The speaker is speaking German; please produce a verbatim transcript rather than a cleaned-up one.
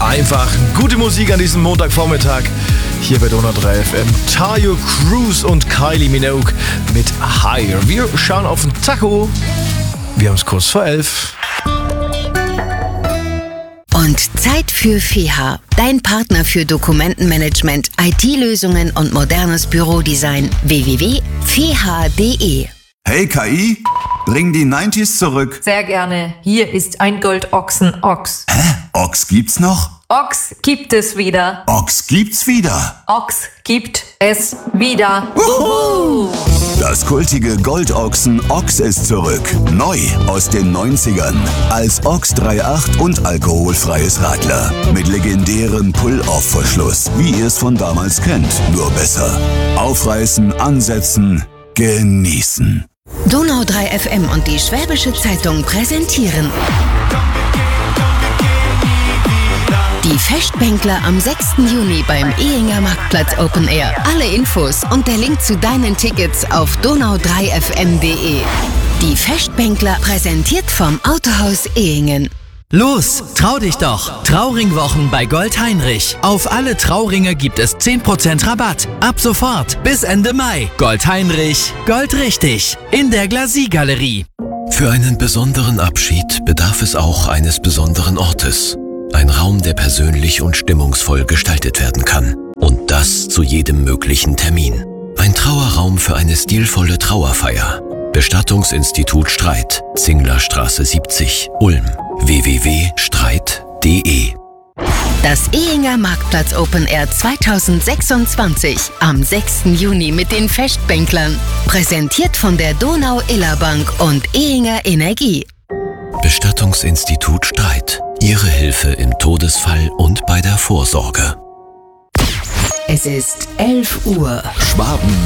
Einfach gute Musik an diesem Montagvormittag hier bei Donau drei F M. Tayo Cruz und Kylie Minogue mit Higher. Wir schauen auf den Tacho. Wir haben es kurz vor elf. Und Zeit für F E H, dein Partner für Dokumentenmanagement, I T-Lösungen und modernes Bürodesign. w w w punkt f e h punkt d e. Hey K I, bring die neunziger zurück. Sehr gerne. Hier ist ein Goldochsen Ochs. Hä? Ochs gibt's noch? Ochs gibt es wieder. Ochs gibt's wieder. Ochs gibt es wieder. Uhu. Das kultige Goldochsen Ochs ist zurück. Neu aus den neunzigern. Als Ochs drei Komma acht und alkoholfreies Radler. Mit legendärem Pull-Off-Verschluss, wie ihr es von damals kennt. Nur besser. Aufreißen, ansetzen, genießen. Donau drei F M und die Schwäbische Zeitung präsentieren die Festbänkler am sechsten Juni beim Ehinger Marktplatz Open Air. Alle Infos und der Link zu deinen Tickets auf donau drei f m punkt d e. Die Festbänkler präsentiert vom Autohaus Ehingen. Los, trau dich doch! Trauringwochen bei Gold Heinrich. Auf alle Trauringe gibt es zehn Prozent Rabatt. Ab sofort bis Ende Mai. Gold Heinrich, Gold richtig. In der Glacis-Galerie. Für einen besonderen Abschied bedarf es auch eines besonderen Ortes. Ein Raum, der persönlich und stimmungsvoll gestaltet werden kann. Und das zu jedem möglichen Termin. Ein Trauerraum für eine stilvolle Trauerfeier. Bestattungsinstitut Streit, Zinglerstraße siebzig, Ulm. w w w punkt streit punkt d e. Das Ehinger Marktplatz Open Air zweitausendsechsundzwanzig am sechsten Juni mit den Festbänklern. Präsentiert von der Donau-Iller-Bank und Ehinger Energie. Bestattungsinstitut Streit. Ihre Hilfe im Todesfall und bei der Vorsorge. Es ist elf Uhr. Schwaben